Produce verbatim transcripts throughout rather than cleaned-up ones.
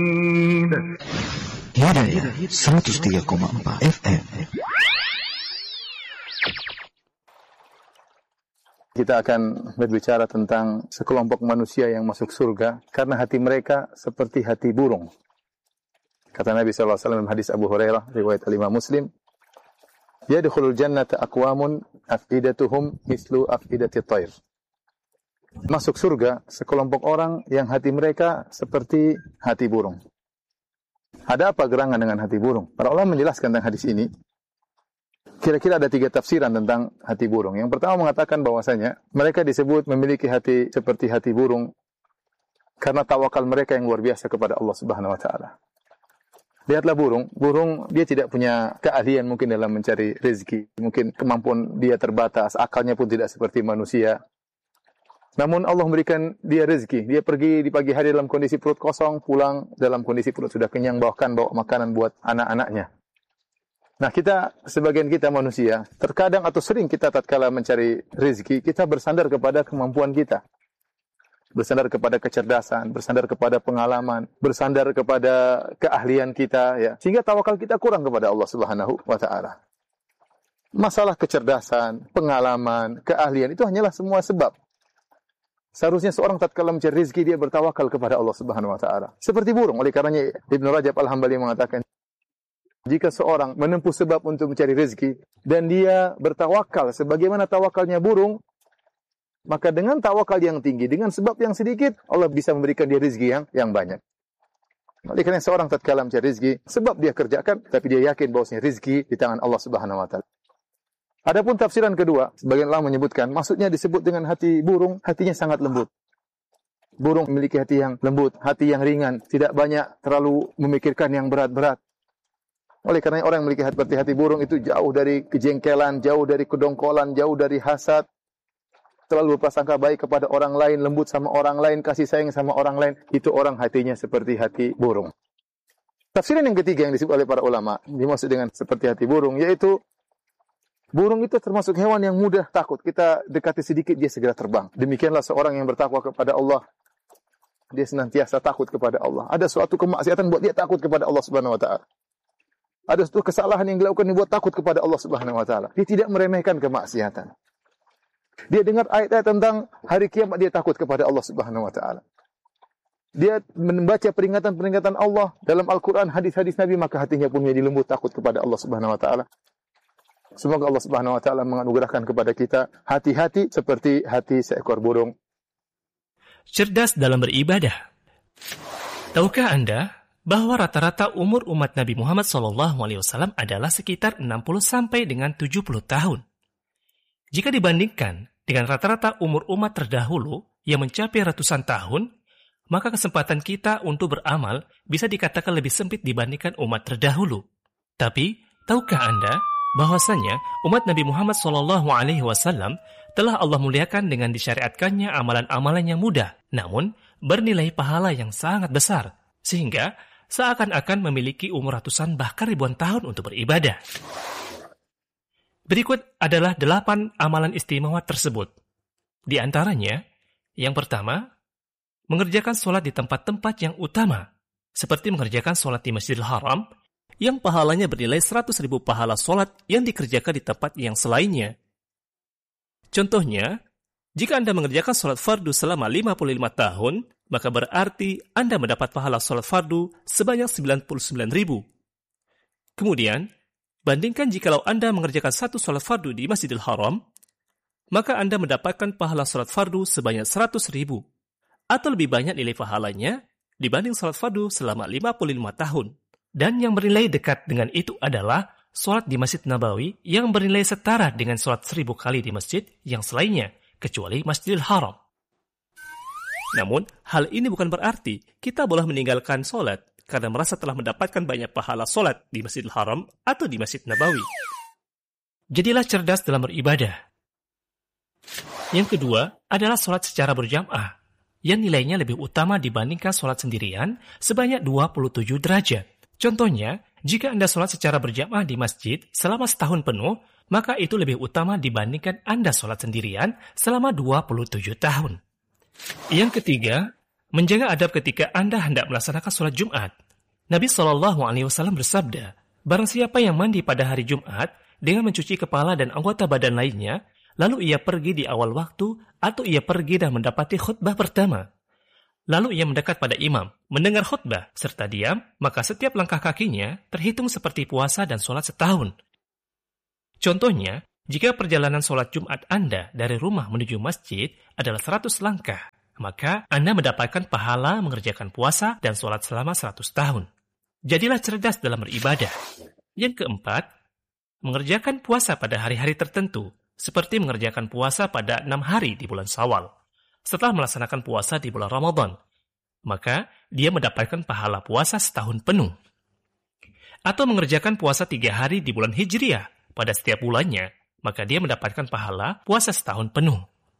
Hidayah seratus tiga koma empat F M. Kita akan berbicara tentang sekelompok manusia yang masuk surga karena hati mereka seperti hati burung. Kata Nabi sallallahu alaihi wasallam dalam hadis Abu Hurairah riwayat Imam Muslim, "Yadkhulul jannata aqwamun afidatuhum mislu afidati thair." Masuk surga sekelompok orang yang hati mereka seperti hati burung. Ada apa gerangan dengan hati burung? Para ulama menjelaskan tentang hadis ini. Kira-kira ada tiga tafsiran tentang hati burung. Yang pertama mengatakan bahwasanya mereka disebut memiliki hati seperti hati burung karena tawakal mereka yang luar biasa kepada Allah Subhanahu wa taala. Lihatlah burung, burung dia tidak punya keahlian mungkin dalam mencari rezeki, mungkin kemampuan dia terbatas, akalnya pun tidak seperti manusia. Namun Allah memberikan dia rezeki. Dia pergi di pagi hari dalam kondisi perut kosong, pulang dalam kondisi perut sudah kenyang, bahkan bawa makanan buat anak-anaknya. Nah, kita, sebagian kita manusia, terkadang atau sering kita tatkala mencari rezeki, kita bersandar kepada kemampuan kita. Bersandar kepada kecerdasan, bersandar kepada pengalaman, bersandar kepada keahlian kita, ya. Sehingga tawakal kita kurang kepada Allah Subhanahu wa taala. Masalah kecerdasan, pengalaman, keahlian itu hanyalah semua sebab. Seharusnya seorang tatkala mencari rezeki dia bertawakal kepada Allah Subhanahu wa taala. Seperti burung. Oleh karenanya Ibnu Rajab Al-Hambali mengatakan, jika seorang menempuh sebab untuk mencari rezeki dan dia bertawakal sebagaimana tawakalnya burung, maka dengan tawakal yang tinggi, dengan sebab yang sedikit, Allah bisa memberikan dia rezeki yang yang banyak. Oleh karena seorang tatkala mencari rezeki, sebab dia kerjakan, tapi dia yakin bahwasanya rezeki di tangan Allah Subhanahu wa taala. Adapun tafsiran kedua, sebagian ulama menyebutkan, maksudnya disebut dengan hati burung, hatinya sangat lembut. Burung memiliki hati yang lembut, hati yang ringan, tidak banyak terlalu memikirkan yang berat-berat. Oleh karena orang yang memiliki hati seperti hati burung itu jauh dari kejengkelan, jauh dari kedongkolan, jauh dari hasad, selalu berprasangka baik kepada orang lain, lembut sama orang lain, kasih sayang sama orang lain, itu orang hatinya seperti hati burung. Tafsiran yang ketiga yang disebut oleh para ulama, dimaksud dengan seperti hati burung, yaitu burung itu termasuk hewan yang mudah takut. Kita dekati sedikit, dia segera terbang. Demikianlah seorang yang bertakwa kepada Allah, dia senantiasa takut kepada Allah. Ada suatu kemaksiatan buat dia takut kepada Allah Subhanahu wa taala. Ada suatu kesalahan yang dilakukan yang buat takut kepada Allah Subhanahu wa taala. Dia tidak meremehkan kemaksiatan. Dia dengar ayat-ayat tentang hari kiamat, dia takut kepada Allah Subhanahu wa taala. Dia membaca peringatan-peringatan Allah dalam Al-Qur'an, hadis-hadis Nabi, maka hatinya pun menjadi lembut takut kepada Allah Subhanahu wa taala. Semoga Allah Subhanahu wa taala menganugerahkan kepada kita hati-hati seperti hati seekor burung. Cerdas dalam beribadah. Tahukah Anda bahwa rata-rata umur umat Nabi Muhammad shallallahu alaihi wasallam adalah sekitar enam puluh sampai dengan tujuh puluh tahun. Jika dibandingkan dengan rata-rata umur umat terdahulu yang mencapai ratusan tahun, maka kesempatan kita untuk beramal bisa dikatakan lebih sempit dibandingkan umat terdahulu. Tapi, tahukah Anda bahwasanya umat Nabi Muhammad shallallahu alaihi wasallam telah Allah muliakan dengan disyariatkannya amalan-amalan yang mudah, namun bernilai pahala yang sangat besar, sehingga seakan-akan memiliki umur ratusan bahkan ribuan tahun untuk beribadah. Berikut adalah delapan amalan istimewa tersebut. Di antaranya, yang pertama, mengerjakan sholat di tempat-tempat yang utama, seperti mengerjakan sholat di Masjidil Haram, yang pahalanya bernilai seratus ribu pahala sholat yang dikerjakan di tempat yang selainnya. Contohnya, jika Anda mengerjakan sholat fardu selama lima puluh lima tahun, maka berarti Anda mendapat pahala sholat fardu sebanyak sembilan puluh sembilan ribu. Kemudian, bandingkan jikalau Anda mengerjakan satu sholat fardu di Masjidil Haram, maka Anda mendapatkan pahala sholat fardu sebanyak seratus ribu, atau lebih banyak nilai pahalanya dibanding sholat fardu selama lima puluh lima tahun. Dan yang bernilai dekat dengan itu adalah sholat di Masjid Nabawi yang bernilai setara dengan sholat seribu kali di masjid yang selainnya, kecuali Masjidil Haram. Namun, hal ini bukan berarti kita boleh meninggalkan sholat karena merasa telah mendapatkan banyak pahala sholat di Masjidil Haram atau di Masjid Nabawi. Jadilah cerdas dalam beribadah. Yang kedua adalah sholat secara berjamaah, yang nilainya lebih utama dibandingkan sholat sendirian sebanyak dua puluh tujuh derajat. Contohnya, jika Anda sholat secara berjamaah di masjid selama setahun penuh, maka itu lebih utama dibandingkan Anda sholat sendirian selama dua puluh tujuh tahun. Yang ketiga, Menjaga adab ketika Anda hendak melaksanakan sholat Jumat. Nabi shallallahu alaihi wasallam bersabda, barang siapa yang mandi pada hari Jumat dengan mencuci kepala dan anggota badan lainnya, lalu ia pergi di awal waktu atau ia pergi dan mendapati khutbah pertama. Lalu ia mendekat pada imam, mendengar khutbah, serta diam, maka setiap langkah kakinya terhitung seperti puasa dan sholat setahun. Contohnya, jika perjalanan sholat Jumat Anda dari rumah menuju masjid adalah seratus langkah, maka Anda mendapatkan pahala mengerjakan puasa dan sholat selama seratus tahun. Jadilah cerdas dalam beribadah. Yang keempat, mengerjakan puasa pada hari-hari tertentu, seperti mengerjakan puasa pada enam hari di bulan Syawal. Setelah melaksanakan puasa di bulan Ramadan, maka dia mendapatkan pahala puasa setahun penuh. Atau mengerjakan puasa tiga hari di bulan Hijriah pada setiap bulannya, maka dia mendapatkan pahala puasa setahun penuh.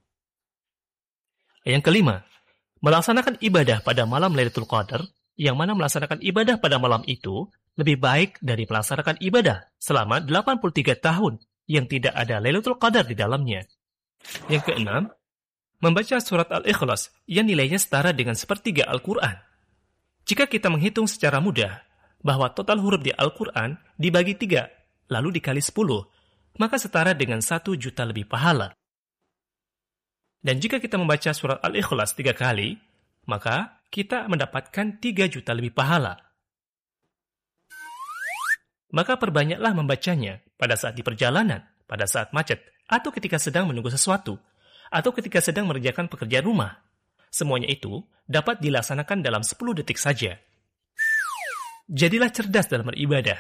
Yang kelima, melaksanakan ibadah pada malam Lailatul Qadar, yang mana melaksanakan ibadah pada malam itu lebih baik dari melaksanakan ibadah selama delapan puluh tiga tahun yang tidak ada Lailatul Qadar di dalamnya. Yang keenam, membaca surat Al-Ikhlas yang nilainya setara dengan sepertiga Al-Quran. Jika kita menghitung secara mudah bahwa total huruf di Al-Quran dibagi tiga, lalu dikali sepuluh, maka setara dengan satu juta lebih pahala. Dan jika kita membaca surat Al-Ikhlas tiga kali, maka kita mendapatkan tiga juta lebih pahala. Maka perbanyaklah membacanya pada saat di perjalanan, pada saat macet, atau ketika sedang menunggu sesuatu, atau ketika sedang mengerjakan pekerjaan rumah. Semuanya itu dapat dilaksanakan dalam sepuluh detik saja. Jadilah cerdas dalam beribadah.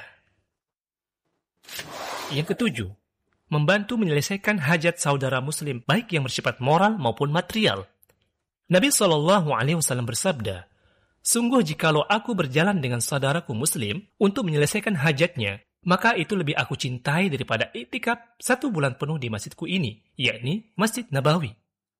Yang ketujuh, membantu menyelesaikan hajat saudara muslim baik yang bersifat moral maupun material. Nabi shallallahu alaihi wasallam bersabda, sungguh jikalau aku berjalan dengan saudaraku muslim untuk menyelesaikan hajatnya, maka itu lebih aku cintai daripada iktikaf satu bulan penuh di masjidku ini, yakni Masjid Nabawi.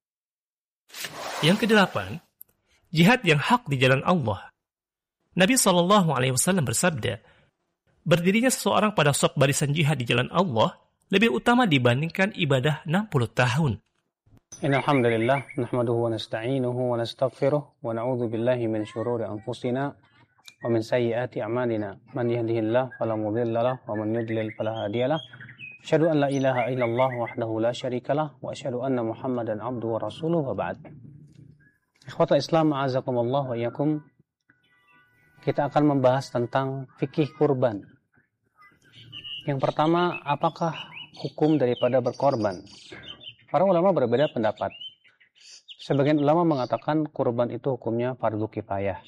Yang kedelapan, jihad yang hak di jalan Allah. Nabi shallallahu alaihi wasallam bersabda, berdirinya seseorang pada shaf barisan jihad di jalan Allah lebih utama dibandingkan ibadah enam puluh tahun. Innal hamdalillah nahmaduhu wa nasta'inuhu wa nastaghfiruh wa na'udzu billahi min shururi anfusina wa min sayyiati a'malina. Man yahdihillahu fala mudilla lahu wa man yudlil fala hadiya lahu. Asyhadu an la ilaha illallah wahdahu la syarika lahu wa asyhadu anna Muhammadan abduhu wa rasuluhu wa ba'd. Ikhwatal Islam, a'azakumullah wa iyyakum. Kita akan membahas tentang fikih kurban. Yang pertama, apakah hukum daripada berkorban? Para ulama berbeda pendapat. Sebagian ulama mengatakan kurban itu hukumnya fardu kifayah.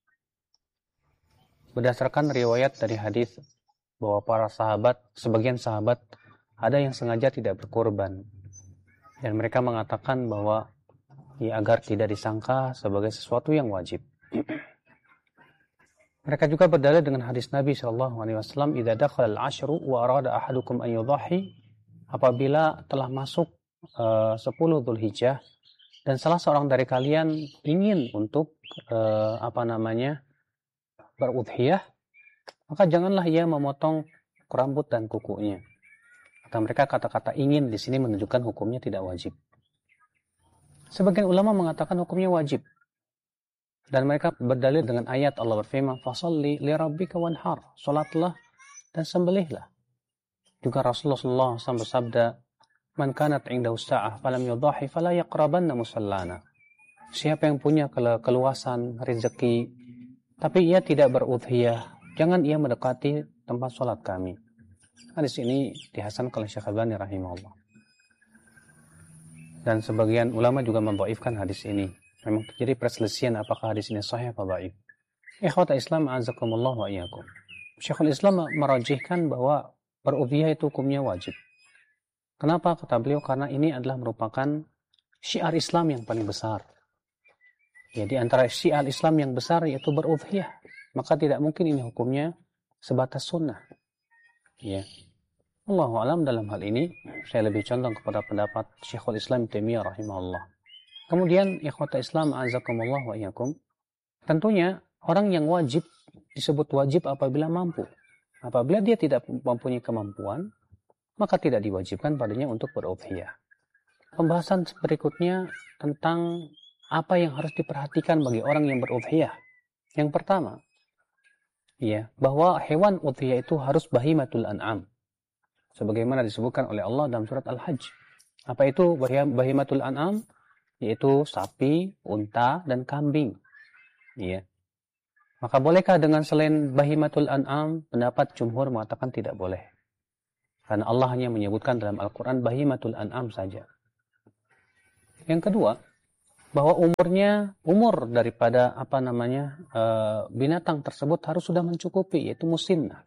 Berdasarkan riwayat dari hadis bahwa para sahabat, sebagian sahabat ada yang sengaja tidak berkorban. Dan mereka mengatakan bahwa ya, agar tidak disangka sebagai sesuatu yang wajib. Mereka juga berdalil dengan hadis Nabi shallallahu alaihi wasallam, "Idza dakhala al-ashru wa arada ahadukum an yudhahi," apabila telah masuk uh, sepuluh Dzulhijjah dan salah seorang dari kalian ingin untuk uh, apa namanya berudhiyah, maka janganlah ia memotong rambut dan kukunya. Kata mereka, kata-kata ingin di sini menunjukkan hukumnya tidak wajib. Sebagian ulama mengatakan hukumnya wajib. Dan mereka berdalil dengan ayat Allah berfirman, "Fasholli li rabbika wanhar." Salatlah dan sembelihlah. Juga Rasulullah sallallahu alaihi wasallam bersabda, "Man kanat 'indahu sa'ah falam yudhahi fala yaqrabanna musallana." Siapa yang punya keluasan rezeki tapi ia tidak berudhiyah, jangan ia mendekati tempat salat kami. Hadis ini dihasankan oleh Syekh Albani rahimahullah. Dan sebagian ulama juga mendhaifkan hadis ini. Memang terjadi perselisihan apakah hadis ini sahih atau dhaif. Ikhwata Islam, a'azakumullah wa iyyakum. Syekhul Islam merajihkan bahwa berudhiyah itu hukumnya wajib. Kenapa? Kata beliau, karena ini adalah merupakan syiar Islam yang paling besar. Ya, di antara syiar Islam yang besar yaitu berudhiyah. Maka tidak mungkin ini hukumnya sebatas sunnah. Ya. Allahu a'lam dalam hal ini saya lebih condong kepada pendapat Syekhul Islam Taimiyah rahimahullah. Kemudian ikhwata Islam, azakumullah wa iyyakum. Tentunya orang yang wajib disebut wajib apabila mampu. Apabila dia tidak mempunyai kemampuan, maka tidak diwajibkan padanya untuk berudhiyah. Pembahasan berikutnya tentang apa yang harus diperhatikan bagi orang yang berudhiyah? Yang pertama, ya, bahwa hewan udhiyah itu harus bahimatul an'am. Sebagaimana disebutkan oleh Allah dalam surat Al-Hajj. Apa itu bahimatul an'am? Yaitu sapi, unta, dan kambing. Ya. Maka bolehkah dengan selain bahimatul an'am? Pendapat jumhur mengatakan tidak boleh. Karena Allah hanya menyebutkan dalam Al-Quran bahimatul an'am saja. Yang kedua, bahwa umurnya, umur daripada apa namanya e, binatang tersebut harus sudah mencukupi, yaitu musinnah.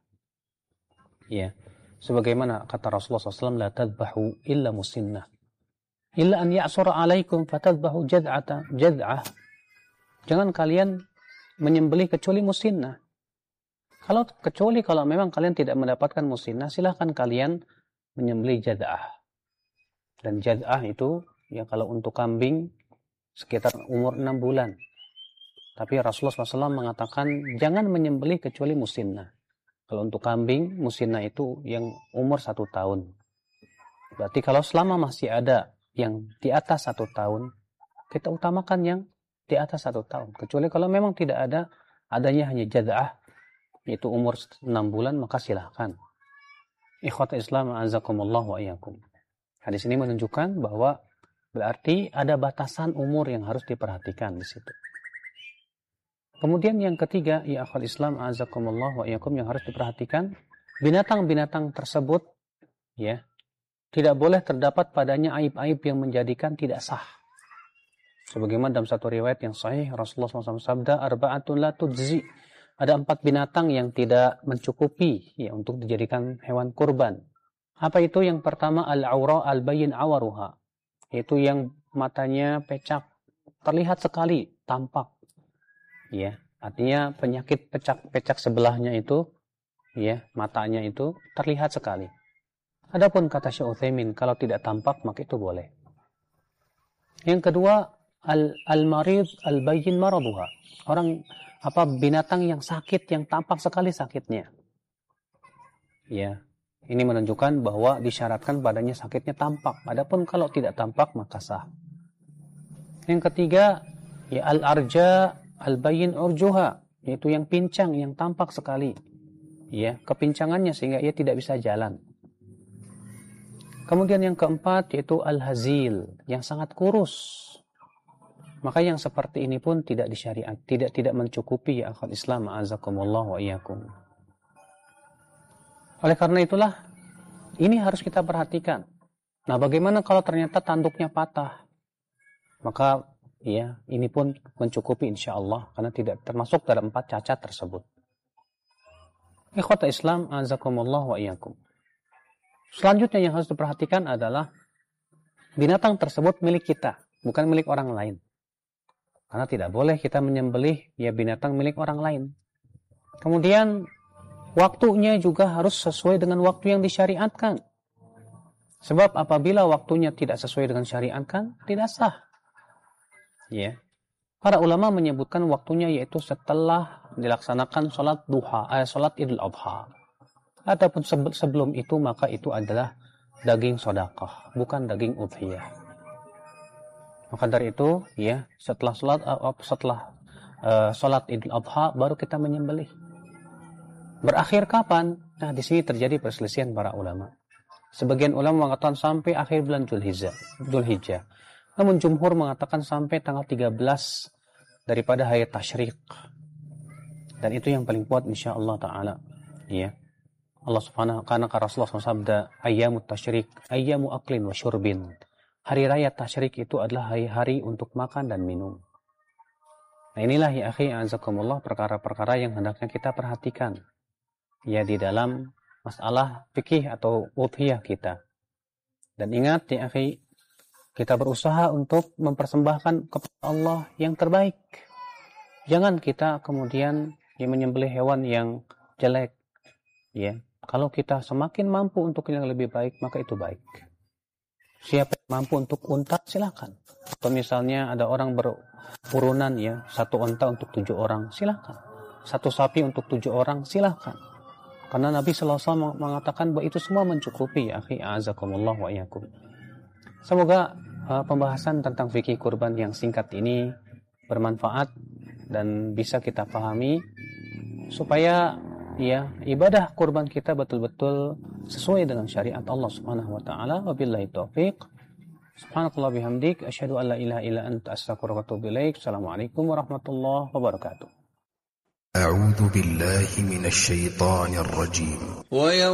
Ya. Sebagaimana kata Rasulullah shallallahu alaihi wasallam, la tadbahu illa musinnah. Illa an ya'sura alaikum fatadbahu jad'ata jad'ah. Jangan kalian menyembelih kecuali musinnah. Kalau kecuali kalau memang kalian tidak mendapatkan musinnah, silahkan kalian menyembelih jad'ah. Dan jad'ah itu ya kalau untuk kambing sekitar umur enam bulan. Tapi Rasulullah shallallahu alaihi wasallam mengatakan jangan menyembelih kecuali musinnah. Kalau untuk kambing, musinnah itu yang umur satu tahun. Berarti kalau selama masih ada yang di atas satu tahun, kita utamakan yang di atas satu tahun. Kecuali kalau memang tidak ada, adanya hanya jad'ah, yaitu umur enam bulan, maka silahkan. Ikhwata Islam, a'azakumullah wa iyyakum. Hadis ini menunjukkan bahwa berarti ada batasan umur yang harus diperhatikan di situ. Kemudian yang ketiga, ya akhwat Islam, a'azakumullah wa iyyakum, yang harus diperhatikan, binatang-binatang tersebut ya tidak boleh terdapat padanya aib-aib yang menjadikan tidak sah. Sebagaimana dalam satu riwayat yang sahih, Rasulullah shallallahu alaihi wasallam sabda, arba'atun la tujzi. Ada empat binatang yang tidak mencukupi ya untuk dijadikan hewan kurban. Apa itu? Yang pertama, al-aura al-bayyin awaruha. Yaitu yang matanya pecak, terlihat sekali, tampak. Ya, artinya penyakit pecak-pecak sebelahnya itu, ya, matanya itu terlihat sekali. Adapun kata Syekh Utsaimin, kalau tidak tampak maka itu boleh. Yang kedua, al al-marid al-bayyin maraduha. Orang apa binatang yang sakit, yang tampak sekali sakitnya. Ya, ini menunjukkan bahwa disyaratkan badannya sakitnya tampak. Adapun kalau tidak tampak maka sah. Yang ketiga, ya al-arja al-bayyin urjuha, yaitu yang pincang, yang tampak sekali. Ya, kepincangannya sehingga ia tidak bisa jalan. Kemudian yang keempat yaitu al-hazil, yang sangat kurus. Maka yang seperti ini pun tidak disyariat, tidak tidak mencukupi ya akhwat Islam, a'azakumullah wa iyyakum. Oleh karena itulah ini harus kita perhatikan. Nah, bagaimana kalau ternyata tanduknya patah? Maka ya, ini pun mencukupi insyaallah karena tidak termasuk dalam empat cacat tersebut. Ikhwata Islam, a'azakumullah wa iyyakum. Selanjutnya yang harus diperhatikan adalah binatang tersebut milik kita, bukan milik orang lain. Karena tidak boleh kita menyembelih ya binatang milik orang lain. Kemudian waktunya juga harus sesuai dengan waktu yang disyariatkan. Sebab apabila waktunya tidak sesuai dengan syariatkan, tidak sah. Ya. Para ulama menyebutkan waktunya yaitu setelah dilaksanakan salat duha, eh, salat Idul Adha. Ataupun sebelum itu maka itu adalah daging sedekah, bukan daging udhiyah. Maka dari itu, ya, setelah salat setelah uh, salat Idul Adha baru kita menyembelih. Berakhir kapan? Nah, di sini terjadi perselisihan para ulama. Sebagian ulama mengatakan sampai akhir bulan Dzulhijjah, Dzulhijjah. Namun jumhur mengatakan sampai tanggal tiga belas daripada hari tasyrik. Dan itu yang paling kuat insyaallah taala. Ya. Allah Subhanahu karena Rasulullah shallallahu alaihi wasallam sabda, ayyamut tasyrik, ayyamu aklin wa syurbin. Hari raya tasyrik itu adalah hari-hari untuk makan dan minum. Nah, inilah ya akhi azakumullah perkara-perkara yang hendaknya kita perhatikan. Ya, di dalam masalah fikih atau udhiyah kita. Dan ingat ya akhi, kita berusaha untuk mempersembahkan kepada Allah yang terbaik. Jangan kita kemudian ya, menyembelih hewan yang jelek. Ya, kalau kita semakin mampu untuk yang lebih baik, maka itu baik. Siapa yang mampu untuk unta, silakan. Atau misalnya ada orang berurunan ya, satu unta untuk tujuh orang, silakan. Satu sapi untuk tujuh orang, silakan. Karena Nabi shallallahu alaihi wasallam mengatakan bahwa itu semua mencukupi ya akhi a'azakumullah wa iyyakum. Semoga uh, pembahasan tentang fikih kurban yang singkat ini bermanfaat dan bisa kita pahami supaya ya ibadah kurban kita betul-betul sesuai dengan syariat Allah Subhanahu wa taala. Wabillahi taufiq. Subhanakallah bihamdik asyhadu an la ilaha illa anta astaghfiruka wa atubu ilaik. Assalamualaikum warahmatullahi wabarakatuh. أعوذ بالله من الشيطان الرجيم